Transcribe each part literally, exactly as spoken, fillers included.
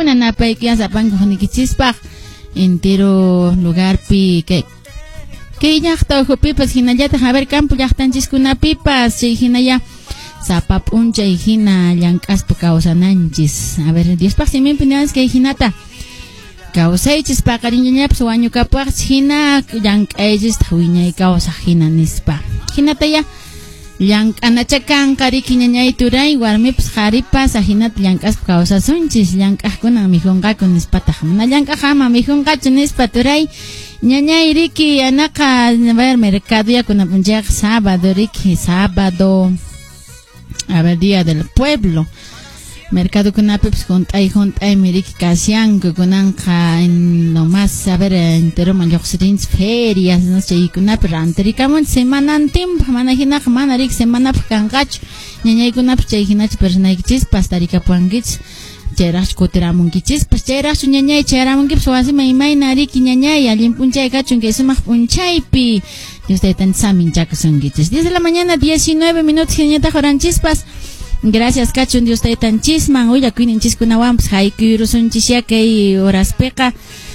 una napay que zapan con Nichispa entero lugar pi que que ya está pipas hinayata a ver campo ya están chiscuna pipas y hinaya zapap uncha y hina yankas po causa nanchis a ver diez pa simen pinas que hinata causa y chispa cariña pues año capaz hina yank ellos tawiña y causa hina nispa hinata ya yang anachakan kari kiñañay turay warmi pues jaripas ajinat yankas po causa sunchis yankas kuna mijunga kun nispata jamna yankas jama mijunga chunispa turay ñañay riki anaka a ver mercado ya kuna punjak sábado riki sábado a ver día del pueblo mercado kuna pips juntay juntay miriki kasian kunanka en lo más a ver entero manjoxrins ferias no sé kuna peranteri kamon semana antim manajina mana rik semana pkangach ñañay kuna pchayhinach personaikchis pastarika puangich Cheras koteramun kichis pas cheras ñañay cheramun kip suasi maimay nari kiñañay alin punchay kachun que sumak punchaypi Dios te tan samin chakasun kichis diez de la mañana diecinueve minutos ñañata joran chispas gracias kachun Dios te tan chisman uya kuinin chiskunawan pues haikurusun chisya que horas peca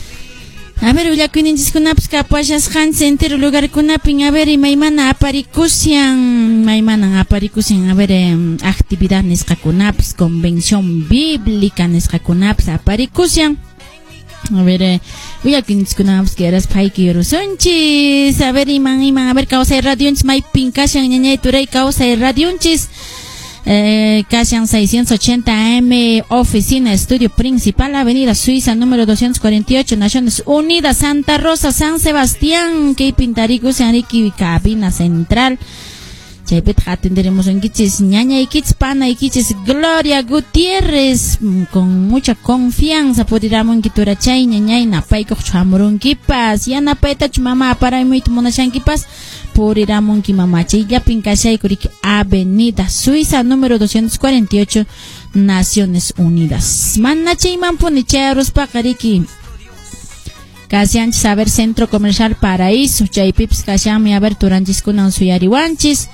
a ver uya kuinin chiskunaps kapuashas han center lugar kunapin a ver y maimana aparikusian maimana aparikusian a ver eh, actividad nescakunaps convención bíblica nescakunaps aparikusian a ver eh, uya kuinin chiskunaps que eras haikurusunchis a ver iman iman a ver causa de radionchis may pinkashan ñañay turay causa de radionchis Eh, Casian seiscientos ochenta A M, oficina, estudio principal, avenida Suiza, número doscientos cuarenta y ocho, Naciones Unidas, Santa Rosa, San Sebastián, que Pintarico, Sanriqui, cabina central. Chaypet atenderemos en Kichis, ñaña y Kichis, pana y Kichis, Gloria Gutiérrez, con mucha confianza, podríamos en Kiturachay, ñaña y Napay, Cochamurun Kipas, ya Napay, Tachumama, para y muy Monachan Kipas, podríamos en Mamache, ya Pincashay, Kurik, avenida Suiza, número doscientos cuarenta y ocho, Naciones Unidas. Manachay, Mampunicheros, Pacariki. Casian saber centro comercial Paraíso, Chaypips, Casian, mi aberturanchis con Suyariwanchis.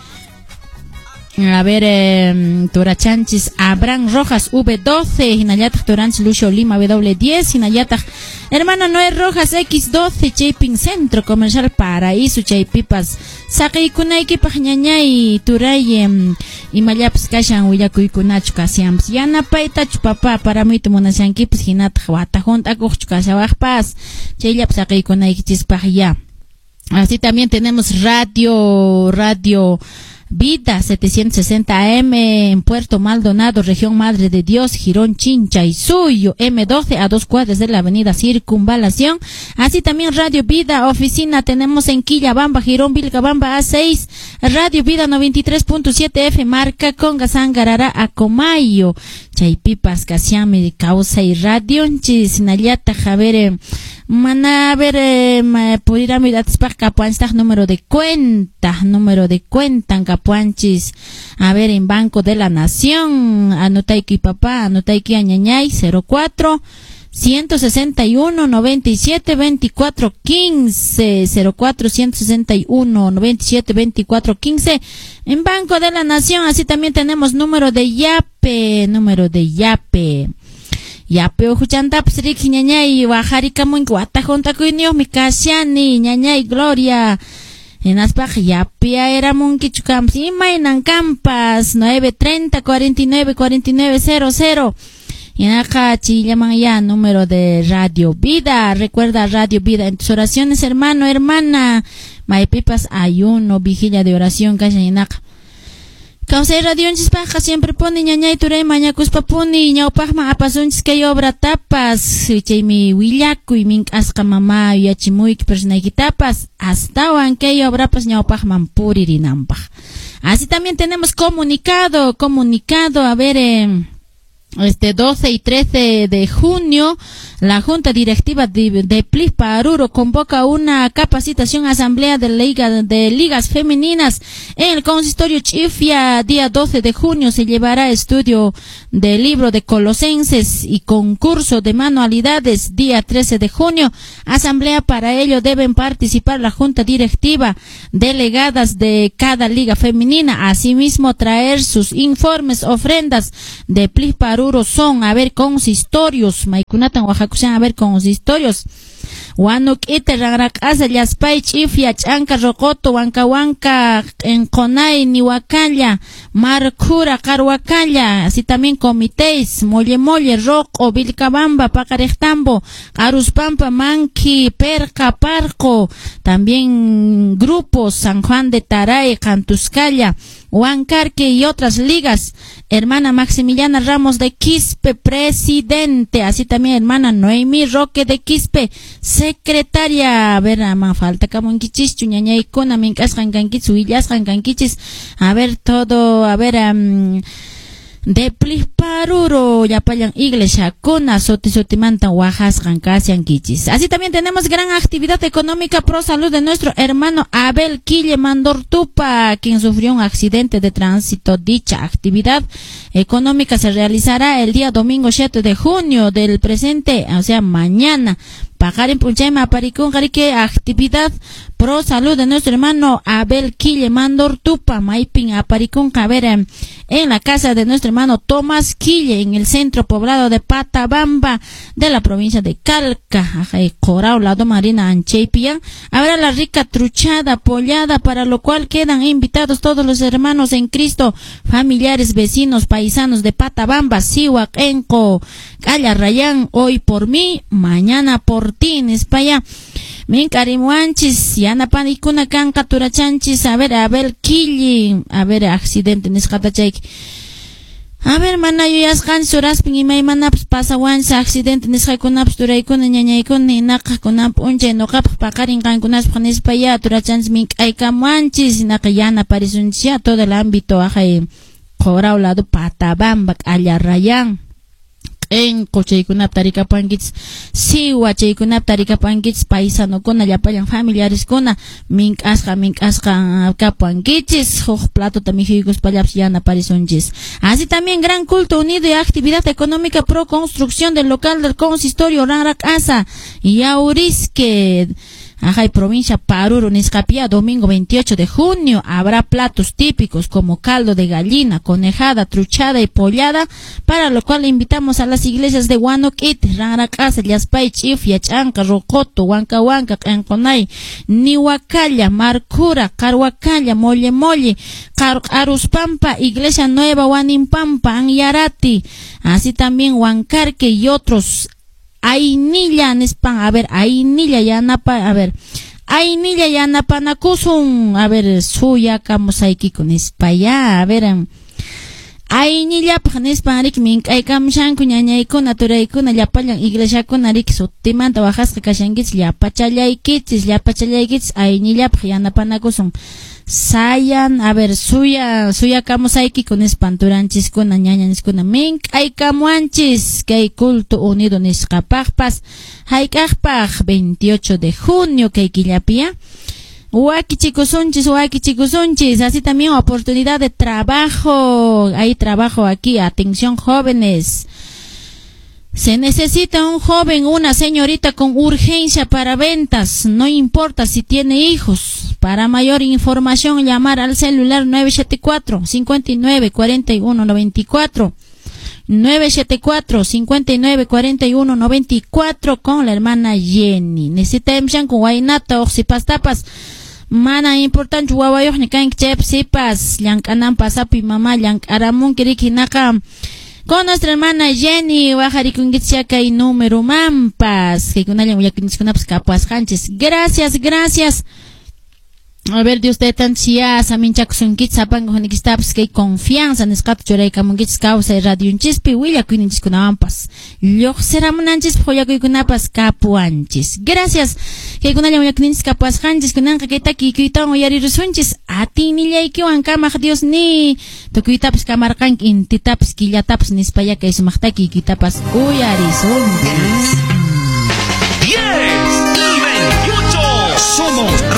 A ver, eh, Torachanchis, Abraham Rojas, V doce, Hinayatach Toranch, Lucio Lima, W diez, Hinayatach, hermano Noé Rojas, X doce, Chayping Centro Comercial Paraíso, Chaypipas, Saki Kunaiki, Pañañay, Turay, y Mayaps, Kashan, Willakuy Kunach, Kasiams, Yana Paitach, papá, para mí, Tumonashankips, Hinat, Huatajont, Akuch, Kasawajpas, Chayaps, Saki Kunaiki, Chispajya. Así también tenemos radio, radio, Vida setecientos sesenta A M en Puerto Maldonado, región Madre de Dios, Girón, Chincha y Suyo, M doce a dos cuadras de la avenida Circunvalación. Así también Radio Vida, oficina tenemos en Quillabamba, Girón, Vilcabamba A seis, Radio Vida noventa y tres punto siete F, Marca, Conga, Sangarara, Acomayo, Chaypipas, Casiame de Causa y Radio, Chisnayata, Javere, Mana, ver, eh, pudiera mirar Capuanchis, número de cuenta, número de cuenta, en Capuanchis, a ver, en Banco de la Nación, Anotaiki papá, Anotaiki añañay, cero cuatro, ciento sesenta y uno, noventa y siete, veinticuatro, quince, cero cuatro, ciento sesenta y uno, noventa y siete, veinticuatro, quince, en Banco de la Nación. Así también tenemos número de Yape, número de Yape. Ya peo juchanta psrik ñañay bajarika muy guata junta cuño mi casiani ñañay Gloria en aspaj ya pia era munki chukam si mainan campas nueve treinta cuarenta y nueve cuarenta y nueve cero cero y en acá llaman ya número de Radio Vida. Recuerda Radio Vida en tus oraciones, hermano, hermana, maipipas ayuno, vigilia de oración, callainaca. Causa radionchis paja siempre pone ñañay turay mañacus papuni ñaupajma apasunchis que obra tapas chaymi willaku y mink asqa mamá yachimuy personayki tapas hasta que obra pas ñaupajman puririnanpaj. Así también tenemos comunicado, comunicado, a ver, eh, este doce y trece de junio, la Junta Directiva de, de P L I F Paruro convoca una capacitación asamblea de, liga, de ligas femeninas en el consistorio Chifia. Día doce de junio se llevará estudio del libro de Colosenses y concurso de manualidades. Día trece de junio, asamblea. Para ello deben participar la Junta Directiva, delegadas de cada liga femenina, asimismo traer sus informes, ofrendas de P L I F Paruro Paruro son, a ver, consistorios, Maikunatan, Oaxaca, a ver, consistorios. Wanuk ite ragrakasa llaspay chifya chanka rocoto wanka wanka en Conay Nihuacalla Marcura Carhuacalla, así también comités Molle Molle Roco Vilcabamba Pacarectambo Aruspampa Manqui Perca Parco, también grupos San Juan de Taray Cantuscalla Huancarque y otras ligas. Hermana Maximiliana Ramos de Quispe, presidente. Así también hermana Noemí Roque de Quispe, secretaria. A ver, ama falta camonquichis, chuñañaicuna, mincascan canquichis, huillascan canquichis. A ver, todo, a ver, um, de Plisparuro, Yapayan Iglesia, Cuna, Soti Sotimanta, Oaxas, Cancasian Quichis. Así también tenemos gran actividad económica pro salud de nuestro hermano Abel Quille Mandortupa, quien sufrió un accidente de tránsito. Dicha actividad económica se realizará el día domingo siete de junio del presente, o sea, mañana. Pagar en Punchema, Paricún, Jarique, actividad pro salud de nuestro hermano Abel Quille Mandortupa, Maipin, Aparicún, Cabera, en la casa de nuestro hermano Tomás Quille, en el centro poblado de Patabamba, de la provincia de Calca, Corao, Lado Marina, Ancheipian. Habrá la rica truchada, pollada, para lo cual quedan invitados todos los hermanos en Cristo, familiares, vecinos, paisanos de Patabamba, Sihuac, Enco, Callarrayán, hoy por mí, mañana por ti, en España. Min carimuanchis, yana panicuna canca turachanchis, a ver, Abel Quille, a ver, accidente en escatachayk. A ver, mana yo yascan suraspin y may manaps pasawansa accidente en escacunaps turaykuna ñañaykuna inaka kunap unche nokap pakarin cancunas panis paya turachans min aykamuanchis inaka yana parisunchia todo el ámbito ajay Corao lado Patabamba, Allarrayán. En cocheikunap tarika pankits, siwa cheikunap tarika pankits, paisano kuna, yapayan familiares kuna, mink asca, mink asca kapankichis, hoj plato tamijigos payaps yana parisonchis. Así también gran culto unido y actividad económica pro construcción del local del consistorio Ranrak Asa, Yaurisque. Ajay, provincia Paruro, Niscapía, domingo veintiocho de junio, habrá platos típicos como caldo de gallina, conejada, truchada y pollada, para lo cual invitamos a las iglesias de Huanoquit, Ranracasa, Llaspay, Chifya, Chanca, Rocoto, Huancahuanca, Canconay, Nihuacalla, Marcura, Carhuacalla, Molle Molle, Car Aruspampa, Iglesia Nueva, Huanimpampa, Anyarati, así también Huancarque y otros. Ainilla Nespan, a ver, Ainilla Yanapa, a ver, Ainilla Yanapanacusun, a ver, suya camusaiki con espaya, a ver, Ainilla Panesparik Mink, Aikam Shanku Ñañaiko, Naturaiko, Nayapayan, Iglesia con Arik, Sotimanta, Oaxaca, Cashangits, Yapachalaikits, Yapachalaikits, Ainilla Yanapanacusun. Sayan, a ver, suya, suya camusaiki con espanturanchis con añañanis con mink, ay camuanchis, que hay culto unido niscapagpas, hay cajpaj, veintiocho de junio, que hay quillapia, huaki chicosonchis, huaki chicosonchis, así también oportunidad de trabajo, hay trabajo aquí, atención jóvenes. Se necesita un joven, una señorita con urgencia para ventas, no importa si tiene hijos. Para mayor información, llamar al celular nueve siete cuatro, cinco nueve, cuatro uno nueve cuatro, nueve siete cuatro, cinco nueve, cuatro uno nueve cuatro con la hermana Jenny. Necesitamos con guaynata o sipastapas. Mana importante guawayoh ni kan chep sipas, llankanan pasapi mamá, llankaramun kirikinaka. Con nuestra hermana Jenny, Wajarikungitsaka y número mampas, que con ella voy a contar capas hanches. Gracias, gracias. A ver, de usted tan chia, samin chaksun kits, sapan con equistaps que confianza en escato choray camungits causa radio un chispi, huilla kuninchis con ampas. Loh seramunanchis, joya kunapas capuanchis. Gracias. Que con ella voy a contar capas hanches, con anca que taki, kuitan o yari rusunchis, a ti ni ley que wan kamach Dios ni. To kuitaps kamarkan in titaps, kilataps, nispaya que es machtaki, kitapas, uyari sunchis. Yes, y veintiocho. Somos